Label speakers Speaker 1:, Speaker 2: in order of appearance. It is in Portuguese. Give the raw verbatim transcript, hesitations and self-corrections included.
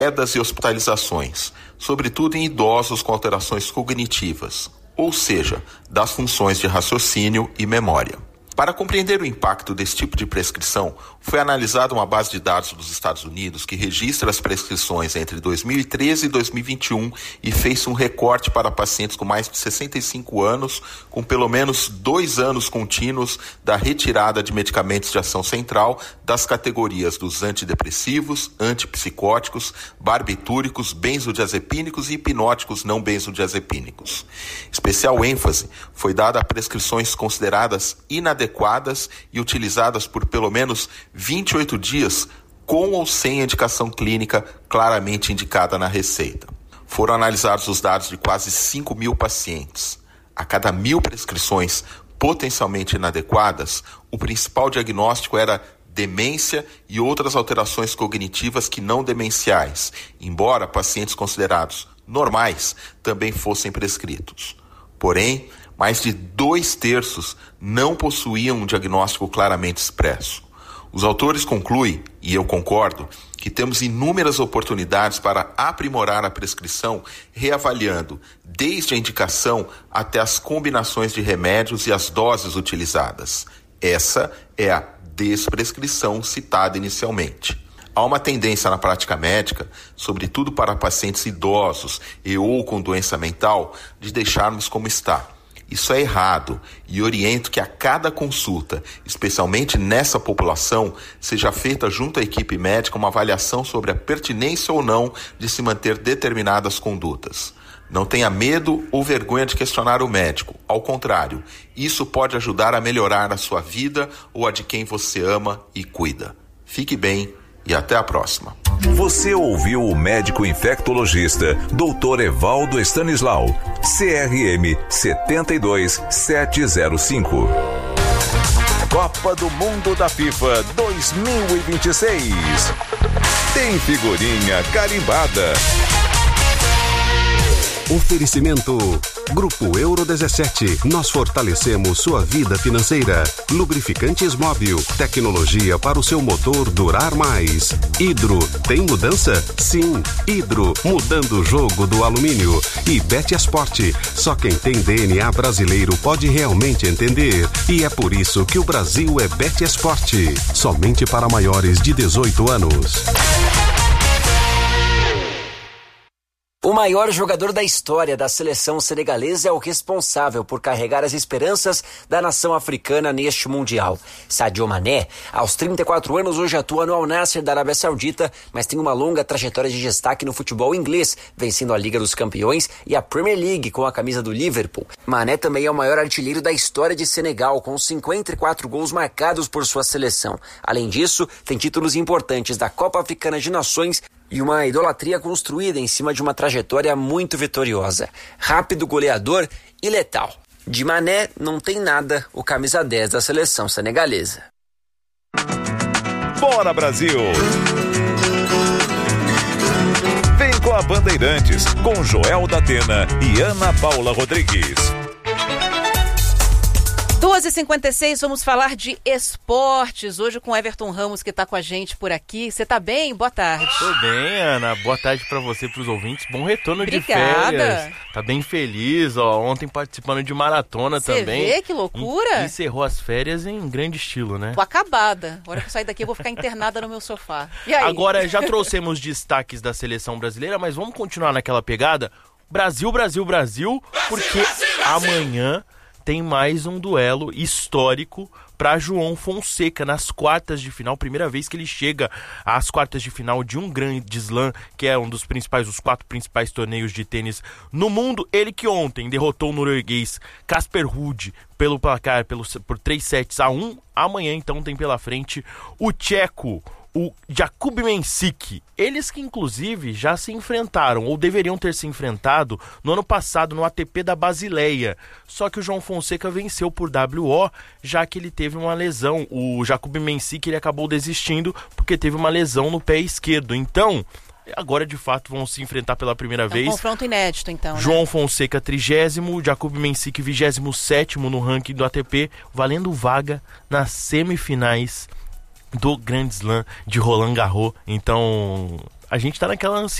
Speaker 1: quedas e hospitalizações, sobretudo em idosos com alterações cognitivas, ou seja, das funções de raciocínio e memória. Para compreender o impacto desse tipo de prescrição, foi analisada uma base de dados dos Estados Unidos que registra as prescrições entre dois mil e treze e dois mil e vinte e um e fez um recorte para pacientes com mais de sessenta e cinco anos, com pelo menos dois anos contínuos da retirada de medicamentos de ação central das categorias dos antidepressivos, antipsicóticos, barbitúricos, benzodiazepínicos e hipnóticos não benzodiazepínicos. Especial ênfase foi dada a prescrições consideradas inadequadas e utilizadas por pelo menos vinte e oito dias com ou sem indicação clínica claramente indicada na receita. Foram analisados os dados de quase cinco mil pacientes. A cada mil prescrições potencialmente inadequadas, o principal diagnóstico era demência e outras alterações cognitivas que não demenciais, embora pacientes considerados normais também fossem prescritos. Porém, mais de dois terços não possuíam um diagnóstico claramente expresso. Os autores concluem, e eu concordo, que temos inúmeras oportunidades para aprimorar a prescrição, reavaliando desde a indicação até as combinações de remédios e as doses utilizadas. Essa é a desprescrição citada inicialmente. Há uma tendência na prática médica, sobretudo para pacientes idosos e ou com doença mental, de deixarmos como está. Isso é errado e oriento que a cada consulta, especialmente nessa população, seja feita junto à equipe médica uma avaliação sobre a pertinência ou não de se manter determinadas condutas. Não tenha medo ou vergonha de questionar o médico. Ao contrário, isso pode ajudar a melhorar a sua vida ou a de quem você ama e cuida. Fique bem e até a próxima.
Speaker 2: Você ouviu o médico infectologista doutor Evaldo Stanislau, C R M sete dois sete zero cinco. Copa do Mundo da FIFA dois mil e vinte e seis. Tem figurinha carimbada.
Speaker 3: Oferecimento Grupo Euro dezessete. Nós fortalecemos sua vida financeira. Lubrificantes Móbil. Tecnologia para o seu motor durar mais. Hidro. Tem mudança? Sim. Hidro. Mudando o jogo do alumínio. E Beteasport. Só quem tem D N A brasileiro pode realmente entender. E é por isso que o Brasil é Beteasport. Somente para maiores de dezoito anos.
Speaker 4: O maior jogador da história da seleção senegalesa é o responsável por carregar as esperanças da nação africana neste Mundial. Sadio Mané, aos trinta e quatro anos, hoje atua no Al Nassr da Arábia Saudita, mas tem uma longa trajetória de destaque no futebol inglês, vencendo a Liga dos Campeões e a Premier League com a camisa do Liverpool. Mané também é o maior artilheiro da história de Senegal, com cinquenta e quatro gols marcados por sua seleção. Além disso, tem títulos importantes da Copa Africana de Nações e uma idolatria construída em cima de uma trajetória muito vitoriosa. Rápido, goleador e letal. De Mané não tem nada o camisa dez da seleção senegalesa.
Speaker 2: Bora, Brasil! Vem com a Bandeirantes, com Joel da Atena e Ana Paula Rodrigues.
Speaker 5: duas e cinquenta e seis, vamos falar de esportes. Hoje com o Everton Ramos, que está com a gente por aqui. Você está bem? Boa tarde.
Speaker 6: Tô bem, Ana. Boa tarde para você e para os ouvintes. Bom retorno.
Speaker 5: Obrigada.
Speaker 6: De férias. Tá bem feliz, ó. Ontem participando de maratona
Speaker 5: Cê
Speaker 6: também.
Speaker 5: Você vê que loucura?
Speaker 6: Encerrou as férias em grande estilo, né?
Speaker 5: Tô acabada. A hora que eu sair daqui eu vou ficar internada no meu sofá. E aí?
Speaker 6: Agora, já trouxemos destaques da seleção brasileira, mas vamos continuar naquela pegada. Brasil, Brasil, Brasil, porque amanhã tem mais um duelo histórico para João Fonseca nas quartas de final. Primeira vez que ele chega às quartas de final de um grande slam, que é um dos principais, os quatro principais torneios de tênis no mundo. Ele que ontem derrotou o norueguês Casper Ruud pelo placar pelo, por três sets a um. Amanhã, então, tem pela frente o tcheco, o Jakub Mensik. Eles que inclusive já se enfrentaram, ou deveriam ter se enfrentado, no ano passado no A T P da Basileia. Só que o João Fonseca venceu por W O, já que ele teve uma lesão. O Jakub Mensik, ele acabou desistindo porque teve uma lesão no pé esquerdo. Então, agora de fato vão se enfrentar pela primeira
Speaker 5: é um
Speaker 6: vez.
Speaker 5: Confronto inédito, então, né?
Speaker 6: João Fonseca trigésimo, Jakub Mensik vigésimo sétimo no ranking do A T P, valendo vaga nas semifinais do Grand Slam de Roland Garros. Então, a gente tá naquela ansiedade